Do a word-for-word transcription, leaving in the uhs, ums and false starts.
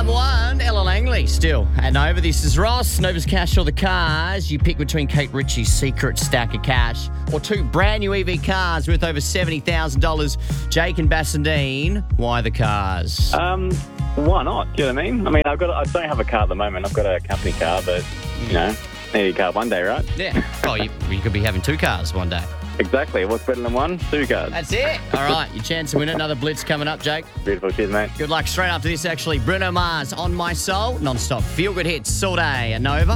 number one, Ella Langley, still at Nova. This is Ross. Nova's Cash or the Cars. You pick between Kate Ritchie's secret stack of cash or two brand new E V cars worth over seventy thousand dollars. Jake and Bassendean, why the cars? Um, why not? Do you know what I mean? I mean, I've got. I don't have a car at the moment. I've got a company car, but you know, need a car one day, right? Yeah. Oh, you, you could be having two cars one day. Exactly. What's better than one? Two cars. That's it. All right, your chance to win it. Another blitz coming up, Jake. Beautiful. Cheers, mate. Good luck straight after this, actually. Bruno Mars, On My Soul, non-stop feel-good hits all day at Nova.